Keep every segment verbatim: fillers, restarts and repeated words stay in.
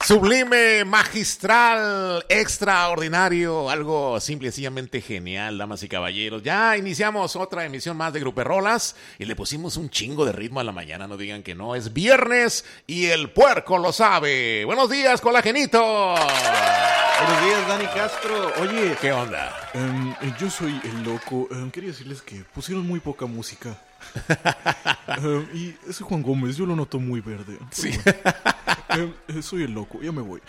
Sublime, magistral, extraordinario, algo simple y sencillamente genial, damas y caballeros. Ya iniciamos otra emisión más de Gruperrolas y le pusimos un chingo de ritmo a la mañana, no digan que no. Es viernes y el puerco lo sabe. Buenos días, Colagenito. Buenos días, Dani Castro. Oye, ¿qué onda? Um, yo soy el loco. Um, quería decirles que pusieron muy poca música. um, y ese Juan Gómez, yo lo noto muy verde. Sí. Bueno. um, soy el loco, ya me voy.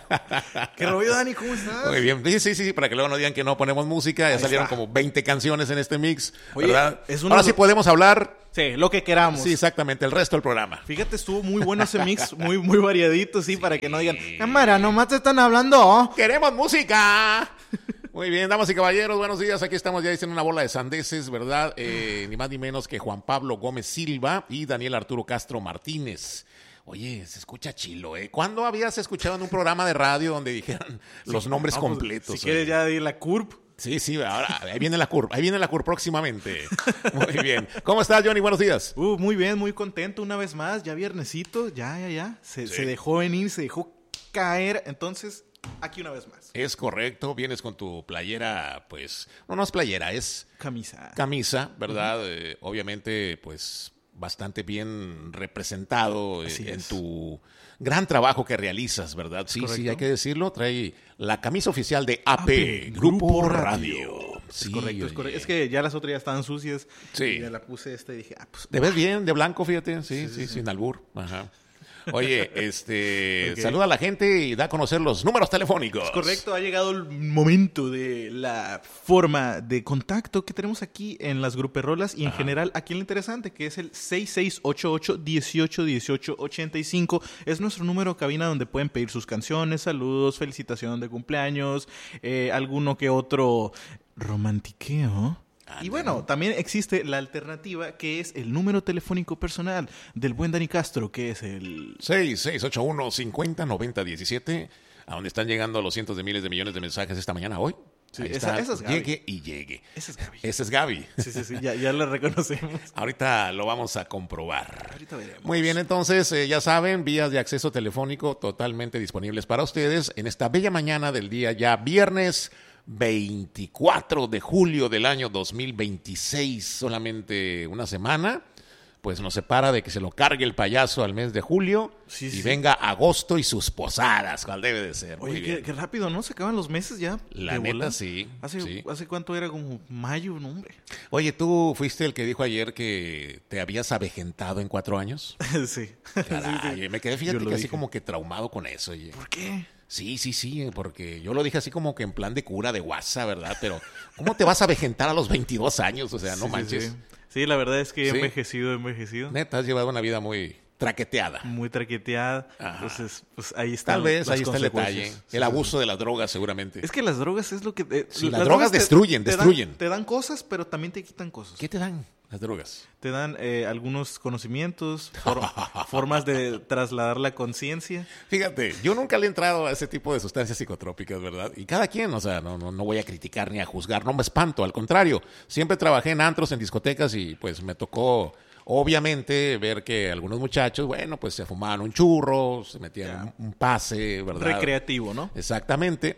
¿Qué rollo, Dani? ¿Cómo estás? Muy bien. Sí, sí, sí, para que luego no digan que no ponemos música. Ya Ahí salieron está. como veinte canciones en este mix. Oye, ¿verdad? es uno Ahora de- sí podemos hablar. Sí, lo que queramos. Sí, exactamente, el resto del programa. Fíjate, estuvo muy bueno ese mix, muy, muy variadito, sí, para que no digan, cámara, nomás te están hablando. ¡Queremos música! Muy bien, damas y caballeros, buenos días. Aquí estamos ya diciendo una bola de sandeces, ¿verdad? Eh, ni más ni menos que Juan Pablo Gómez Silva y Daniel Arturo Castro Martínez. Oye, se escucha chilo, ¿eh? ¿Cuándo habías escuchado en un programa de radio donde dijeran los nombres Ah, pues, completos? Si quieres oye? ya ir la curva. Sí, sí, ahora ahí viene la curva, ahí viene la curva próximamente. Muy bien. ¿Cómo estás, Johnny? Buenos días. Uh, muy bien, muy contento una vez más, ya viernesito, ya, ya, ya. Se, Sí. se dejó venir, se dejó caer, entonces, aquí una vez más. Es correcto, vienes con tu playera, pues, no, no es playera, es Camisa. camisa, ¿verdad? Eh, obviamente, pues, bastante bien representado eh, Así en es. tu gran trabajo que realizas, ¿verdad? Sí, sí, correcto. hay que decirlo. Trae la camisa oficial de A P, A P, Grupo, Grupo Radio. Radio. Sí, es correcto, es oye. correcto. Es que ya las otras ya estaban sucias. Sí. Y me la puse esta y dije, ah, pues. Te ves bien, de blanco, fíjate. Sí, sí, Sí, sí, sí. sin albur. Ajá. Oye, este, Ok. saluda a la gente y da a conocer los números telefónicos. Es correcto, ha llegado el momento de la forma de contacto que tenemos aquí en las gruperrolas y en Ajá. general aquí en lo interesante, que es el seis seis ocho ocho, uno ocho uno ocho, ocho cinco. Es nuestro número de cabina donde pueden pedir sus canciones, saludos, felicitación de cumpleaños, eh, alguno que otro romantiqueo. Y bueno, también existe la alternativa que es el número telefónico personal del buen Dani Castro, que es el... seis seis ocho uno, cinco cero, nueve cero uno siete, a donde están llegando los cientos de miles de millones de mensajes esta mañana hoy. Sí, Ahí esa- está. esa es Gaby. Llegue y llegue. Ese es Gaby. Ese es Gaby. Sí, sí, sí, ya, ya lo reconocemos. Ahorita lo vamos a comprobar. Ahorita veremos. Muy bien, entonces, eh, ya saben, vías de acceso telefónico totalmente disponibles para ustedes en esta bella mañana del día ya viernes veinticuatro de julio del año dos mil veintiséis, solamente una semana, pues nos separa de que se lo cargue el payaso al mes de julio Sí, y sí. venga agosto y sus posadas, cual debe de ser. Muy Oye, bien. qué, qué rápido, ¿no? Se acaban los meses ya. La de neta, volada. sí, ¿Hace, sí. ¿Hace cuánto era? Como mayo, no, hombre. Oye, ¿tú fuiste el que dijo ayer que te habías avejentado en cuatro años? sí. Caray, Sí, sí. me quedé, Yo fíjate lo que así dije. como que traumado con eso, oye. ¿Por qué? Sí, sí, sí, porque yo lo dije así como que en plan de cura de guasa, ¿verdad? Pero, ¿cómo te vas a avejentar a los veintidós años? O sea, no Sí, sí, manches. Sí, Sí, la verdad es que he Sí. envejecido, he envejecido. Neta, has llevado una vida muy traqueteada. Muy traqueteada. Ajá. Entonces, pues ahí está. Tal vez las ahí está el detalle. consecuencias. El Sí, abuso de las drogas, seguramente. sí. Es que las drogas es lo que... eh, Sí, las drogas destruyen, te destruyen. Dan, te dan cosas, pero también te quitan cosas. ¿Qué te dan las drogas? Te dan eh, algunos conocimientos, for- formas de trasladar la conciencia. Fíjate, yo nunca le he entrado a ese tipo de sustancias psicotrópicas, ¿verdad? Y cada quien, o sea, no, no, no voy a criticar ni a juzgar, no me espanto, al contrario. Siempre trabajé en antros, en discotecas y pues me tocó, obviamente, ver que algunos muchachos, bueno, pues se fumaban un churro, se metían Ya. un, un pase, ¿verdad? Recreativo, ¿no? Exactamente.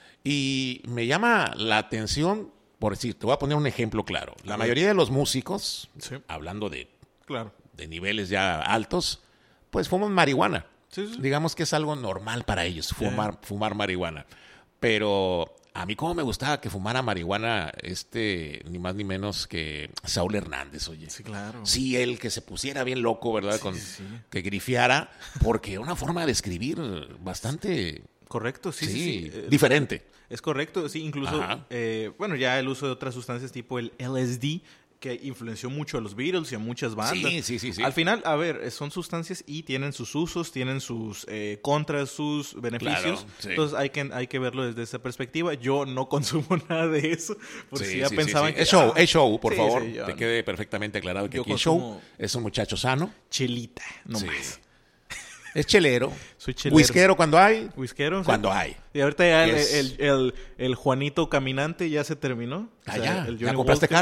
Y me llama la atención, por decir, te voy a poner un ejemplo claro. La A ver. mayoría de los músicos, Sí. hablando de, Claro. de niveles ya altos, pues fuman marihuana. Sí, sí. Digamos que es algo normal para ellos, fumar, fumar marihuana. Pero a mí como me gustaba que fumara marihuana, este, ni más ni menos que Saúl Hernández, oye. Sí, claro. Sí, él que se pusiera bien loco, ¿verdad? Sí, Con, sí. Que grifiara, porque era una forma de escribir bastante, Correcto, sí, sí, sí. sí. Eh, diferente. Es correcto, sí, incluso, Ajá. eh, bueno, ya el uso de otras sustancias tipo el L S D, que influenció mucho a los Beatles y a muchas bandas. Sí, sí, sí, sí. Al final, a ver, eh, son sustancias y tienen sus usos, tienen sus eh, contras, sus beneficios. Claro, sí. Entonces hay que, hay que verlo desde esa perspectiva. Yo no consumo nada de eso, por si ya sí, pensaban sí. que... Es show, ah, es show, por sí, favor. sí, yo te no. quede perfectamente aclarado que Yo aquí el consumo- show es un muchacho sano, Chelita, no Sí. más. es chelero, Soy chelero. whiskero cuando hay, Whiskero, sí. cuando hay. Y ahorita ya el, Es- el, el- el Juanito caminante ya se terminó. O Ah, sea, ya, el ya Johnny compraste Walker. carro.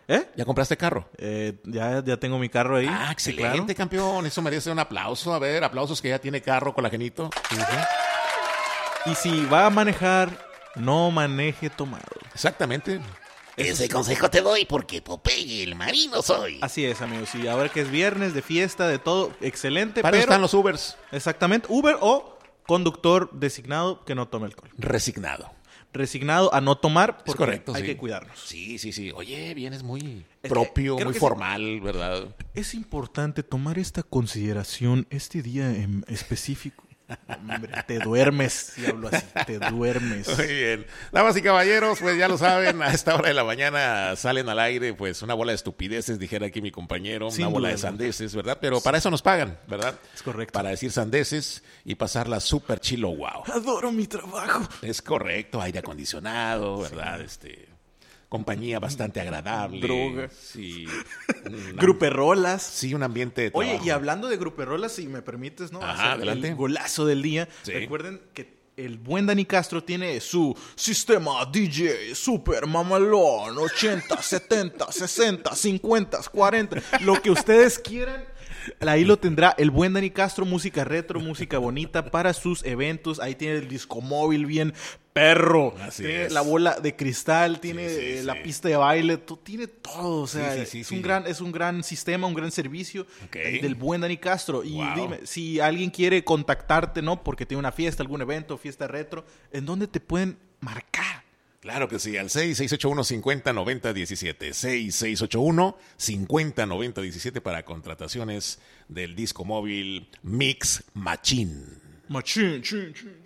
¿Eh? ¿Ya compraste carro? Eh, ya, ya tengo mi carro ahí. Ah, excelente, claro. Campeón. Eso merece un aplauso. A ver, aplausos que ya tiene carro Colagenito. Sí, sí. Y si va a manejar, no maneje tomado. Exactamente. Ese consejo te doy porque Popeye el marino soy. Así es, amigos. Y ahora que es viernes, de fiesta, de todo, excelente. Para pero... eso están los Ubers. Exactamente. Uber o conductor designado que no tome alcohol. Resignado. Resignado a no tomar porque es correcto, hay sí. que cuidarnos. Sí, sí, sí. Oye, vienes muy Es propio, que muy formal, sí. ¿Verdad? Es importante tomar esta consideración este día en específico. Hombre, te duermes, si hablo así, te duermes. Muy bien. Damas y caballeros, pues ya lo saben, a esta hora de la mañana salen al aire, pues una bola de estupideces, dijera aquí mi compañero, Sin una bola duda, de sandeces, ¿verdad? Pero sí. Para eso nos pagan, ¿verdad? Es correcto. Para decir sandeces y pasarla súper chilo, wow. Adoro mi trabajo. Es correcto, aire acondicionado, ¿verdad? Sí. Este... Compañía bastante agradable. Droga. Sí. Gruperrolas. Sí, un ambiente de trabajo. Oye, y hablando de gruperrolas, si me permites, ¿no? Ajá, adelante. El golazo del día. Sí. Recuerden que el buen Dani Castro tiene su sistema D J super mamalón. ochenta, setenta, sesenta, cincuenta, cuarenta. Lo que ustedes quieran. Ahí lo tendrá el buen Dani Castro, música retro, música bonita para sus eventos. Ahí tiene el disco móvil bien perro. Así tiene es. la bola de cristal, tiene sí, sí, eh, la sí. pista de baile, tú, tiene todo. O sea, sí, sí, sí, es, sí. Un gran, es un gran sistema, un gran servicio Okay. del buen Dani Castro. Y Wow. dime, si alguien quiere contactarte, ¿no? Porque tiene una fiesta, algún evento, fiesta retro, ¿en dónde te pueden marcar? Claro que sí, al seis seis ocho uno, cinco cero nueve cero uno siete, seis seis ocho uno, cinco cero nueve cero uno siete para contrataciones del disco móvil Mix Machine. Machín, chin, chin.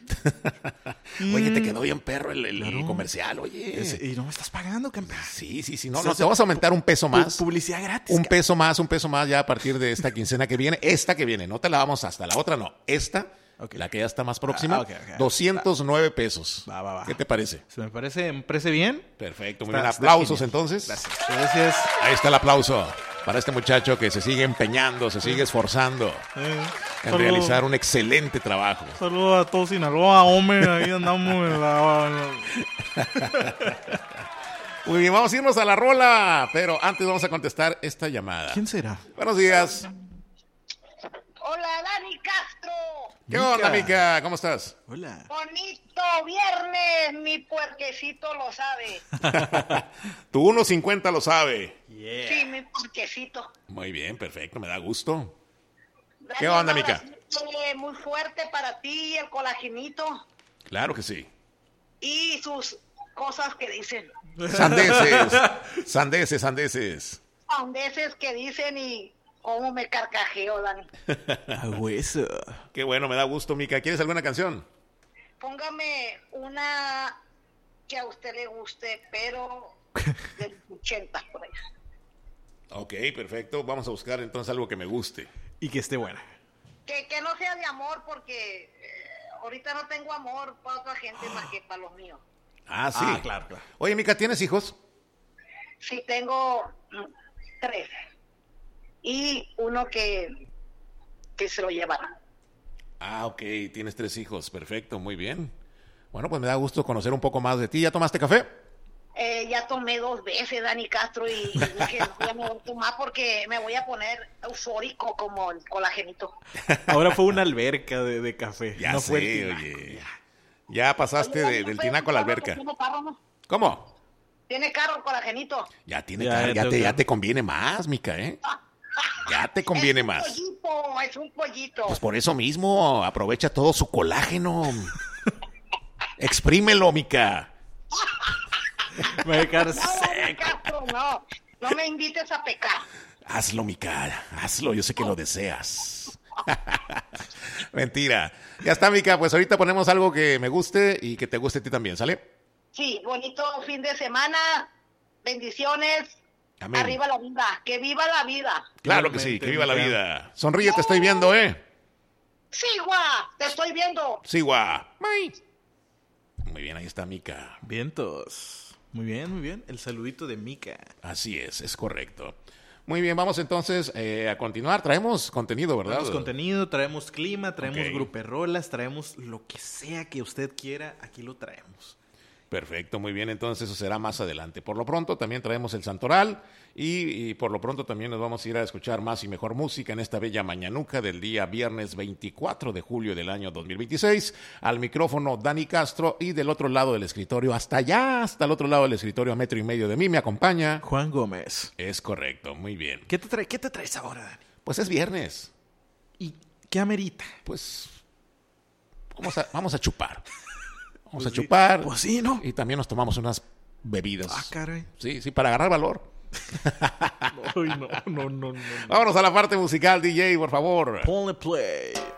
Oye, te quedó bien perro el, el Claro. comercial, oye. Es- y no me estás pagando, campeón. Sí, sí, sí, no, O sea, no, te vamos a aumentar un peso más. Pu- Publicidad gratis. Un campeón. peso más, un peso más ya a partir de esta quincena que viene. Esta que viene, no te la vamos hasta la otra, no. Esta, Ok. la que ya está más próxima, Ah, ok, ok. doscientos nueve pesos. Va, va, va. ¿Qué te parece? Se me parece, me parece bien. Perfecto, muy Está- bien. está Aplausos genial. entonces. Gracias. Gracias. Ahí está el aplauso para este muchacho que se sigue empeñando, se sigue esforzando Eh, en saludo- realizar un excelente trabajo. Saludos a todos Sinaloa, hombre. Ahí andamos en la... Muy bien, vamos a irnos a la rola, pero antes vamos a contestar esta llamada. ¿Quién será? Buenos días. Hola, Dani Castro. ¿Qué Mica. onda, Mica? ¿Cómo estás? Hola. Bonito viernes, mi puerquecito lo sabe. Tu uno cincuenta lo sabe. Sí, mi puerquecito. Muy bien, perfecto, me da gusto. Dani, ¿Qué onda, un Mica? abrazote Muy fuerte para ti, el colagenito. Claro que sí. Y sus cosas que dicen. Sandeces, sandeces, sandeces. Sandeces que dicen y cómo me carcajeo, Dani. A hueso. Qué bueno, me da gusto, Mica. ¿Quieres alguna canción? Póngame una que a usted le guste, pero del ochenta por allá. Ok, perfecto. Vamos a buscar entonces algo que me guste. Y que esté buena. Que, que no sea de amor porque eh, ahorita no tengo amor para otra gente más que para los míos. Ah, sí. Ah, claro, claro. Oye, Mica, ¿tienes hijos? Sí, tengo mm, tres. Y uno que, que se lo llevará. Ah, ok, tienes tres hijos. Perfecto, muy bien. Bueno, pues me da gusto conocer un poco más de ti. ¿Ya tomaste café? Eh, ya tomé dos veces, Dani Castro, y dije, no, ya me voy a tomar porque me voy a poner eufórico como el colagenito. Ahora fue una alberca de, de café. Ya no sé, fue el tinaco. oye. Ya pasaste Oye, de- Dani, del ¿no tinaco a la tiene alberca. carro? ¿Tiene carro, no? ¿Cómo? ¿Tiene carro el colagenito? Ya tiene Ya, car- ya ya, tengo te, ya carro. te conviene más, Mica, ¿eh? Ya te conviene es un más. Pollito, es un pollito. Pues por eso mismo, aprovecha todo su colágeno. Exprímelo, Mica. Me voy a quedar No, Dani seco. Castro, no. No me invites a pecar. Hazlo, Mica, hazlo, yo sé que lo deseas. Mentira. Ya está, Mica, pues ahorita ponemos algo que me guste y que te guste a ti también, ¿sale? Sí, bonito fin de semana. Bendiciones. Amén. Arriba la vida. Que viva la vida. Claro que sí, Igualmente, que viva la Mica. vida. Sonríe, te estoy viendo, ¿eh? Sí, guá. Te estoy viendo. Sí, guau. Muy bien, ahí está Mica. Vientos. Muy bien, muy bien. El saludito de Mica. Así es, es correcto. Muy bien, vamos entonces eh, a continuar. Traemos contenido, ¿verdad? Traemos contenido, traemos clima, traemos Ok. gruperrolas, traemos lo que sea que usted quiera, aquí lo traemos. Perfecto, muy bien, entonces eso será más adelante. Por lo pronto también traemos el Santoral y, y por lo pronto también nos vamos a ir a escuchar más y mejor música en esta bella mañanuca del día viernes veinticuatro de julio del año dos mil veintiséis. Al micrófono Dani Castro y del otro lado del escritorio, hasta allá, hasta el otro lado del escritorio, a metro y medio de mí, me acompaña Juan Gómez. Es correcto, muy bien. ¿Qué te, trae, ¿Qué te traes ahora, Dani? Pues es viernes, ¿Y qué amerita? pues vamos a, vamos a chupar. Vamos Pues a sí. chupar. Pues sí, ¿no? Y también nos tomamos unas bebidas. Ah, caray. Sí, sí, para agarrar valor. Ay, no, no, no, no. Vámonos a la parte musical, D J, por favor. Ponle play.